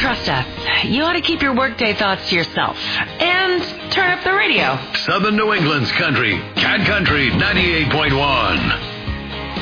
trust us. You ought to keep your workday thoughts to yourself. And turn up the radio. Southern New England's country, Cat Country 98.1.